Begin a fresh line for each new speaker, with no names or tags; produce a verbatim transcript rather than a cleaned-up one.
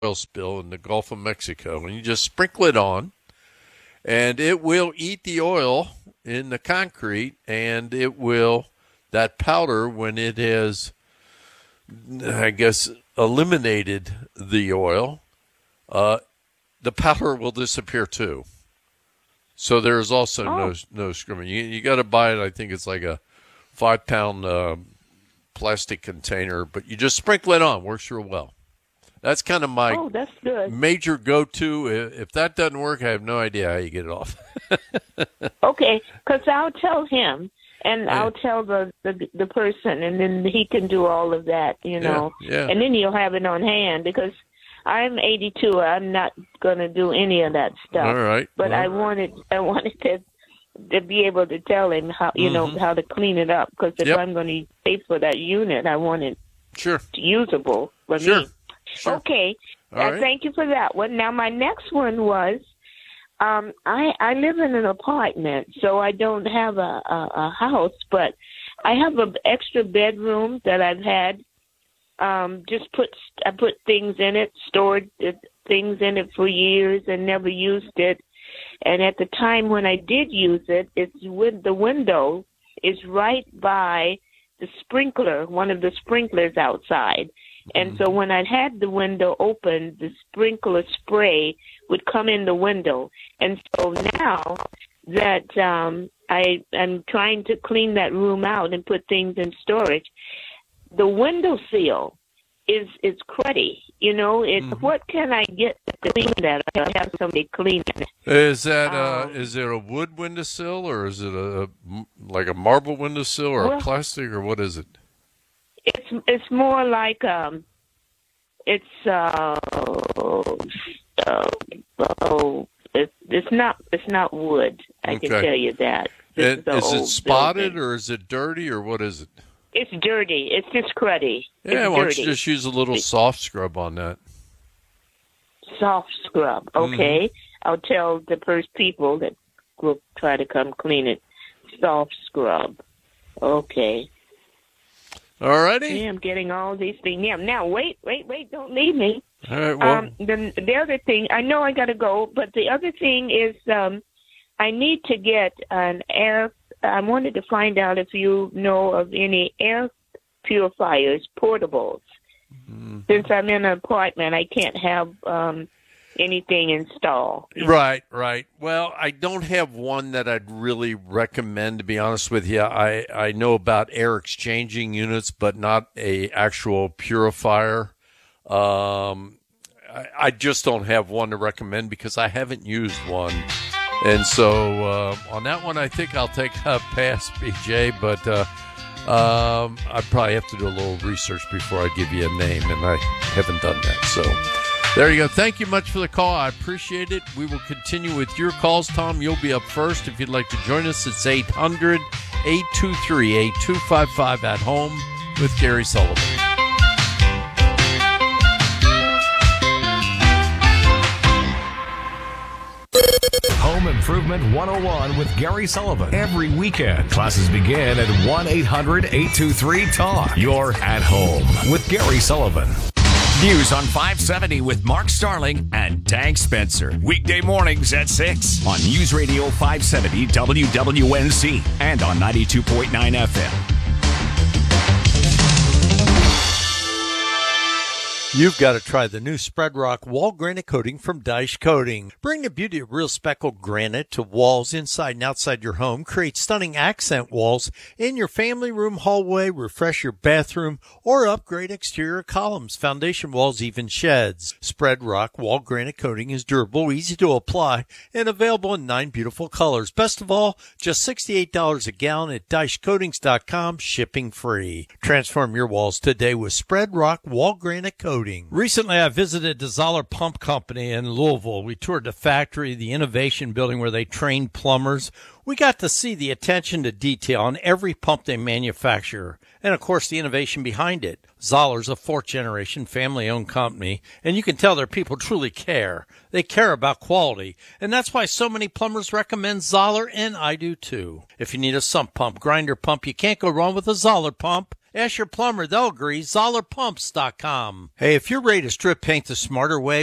oil spill in the Gulf of Mexico, and you just sprinkle it on, and it will eat the oil in the concrete, and it will, that powder, when it has, I guess, eliminated the oil, uh, the powder will disappear too. So there's also
oh.
no no skimming. You, you got to buy it. I think it's like a five pound uh, plastic container, but you just sprinkle it on. Works real well. That's kind of my
oh, that's good.
major go-to. If that doesn't work, I have no idea how you get it off.
Okay, because I'll tell him, and
Yeah.
I'll tell the, the the person, and then he can do all of that, you know.
yeah.
And then you'll have it on hand, because I'm eighty-two. I'm not going to do any of that stuff.
All right.
But
Well,
I wanted I wanted to to be able to tell him how you know
Mhm.
how to clean it up, because if
Yep.
I'm going to pay for that unit, I want it
Sure.
usable for
Sure.
me.
Sure.
Okay.
All
Uh,
right.
Thank you for that one. Now, my next one was, um, I I live in an apartment, so I don't have a, a, a house, but I have an extra bedroom that I've had. Um, just put I put things in it, stored uh, things in it for years, and never used it. And at the time when I did use it, it's with the window is right by the sprinkler, one of the sprinklers outside. And so when I had the window open, the sprinkler spray would come in the window. And so now that um, I am trying to clean that room out and put things in storage, the window seal is is cruddy. You know, it,
Mhm.
what can I get to clean that? I have somebody clean it.
Is that uh,
Um,
is it a wood windowsill, or is it a, a like a marble windowsill, or
Well-
a plastic, or what is it?
It's it's more like um, it's uh, uh oh, it's it's not it's not wood. I can
Okay.
tell you that. This
And
an
is it
old
spotted,
building.
or is it dirty, or what is it?
It's dirty. It's just cruddy.
Yeah,
it's
why don't
dirty.
you just use a little soft scrub on that?
Soft scrub.
Mm-hmm.
Okay, I'll tell the first people that will try to come clean it. Soft scrub. Okay.
All righty.
Yeah, I'm getting all these things. Yeah. Now wait, wait, wait! Don't leave me.
All right. Well,
Um, the the other thing, I know I got to go, but the other thing is, um, I need to get an air. I wanted to find out if you know of any air purifiers, portables.
mm,
Since I'm in an apartment, I can't have um, anything installed.
right, right. Well, I don't have one that I'd really recommend, to be honest with you. I, I know about air exchanging units, but not a actual purifier. Um, I, I just don't have one to recommend because I haven't used one. And so uh, on that one, I think I'll take a pass, B J. But uh, um, I probably have to do a little research before I give you a name, and I haven't done that. So there you go. Thank you much for the call. I appreciate it. We will continue with your calls. Tom, you'll be up first. If you'd like to join us, it's eight hundred, eight two three, eight two five five at home with Gary Sullivan.
Home Improvement one oh one with Gary Sullivan. Every weekend, classes begin at one eight hundred, eight two three, talk. You're at home with Gary Sullivan.
News on five seventy with Mark Starling and Tank Spencer. Weekday mornings at six on News Radio five seventy W W N C and on ninety-two point nine F M.
You've got to try the new Spread Rock Wall Granite Coating from Dyche Coating. Bring the beauty of real speckled granite to walls inside and outside your home. Create stunning accent walls in your family room, hallway, refresh your bathroom, or upgrade exterior columns, foundation walls, even sheds. Spread Rock Wall Granite Coating is durable, easy to apply, and available in nine beautiful colors. Best of all, just sixty-eight dollars a gallon at dyche coatings dot com, shipping free. Transform your walls today with Spread Rock Wall Granite Coating. Recently, I visited the Zoller Pump Company in Louisville. We toured the factory, the innovation building where they train plumbers. We got to see the attention to detail on every pump they manufacture, and of course the innovation behind it. Zoller's a fourth-generation family-owned company, and you can tell their people truly care. They care about quality, and that's why so many plumbers recommend Zoller, and I do too. If you need a sump pump, grinder pump, you can't go wrong with a Zoller pump. Ask your plumber, they'll agree. Zoller Pumps dot com. Hey, if you're ready to strip paint the smarter way,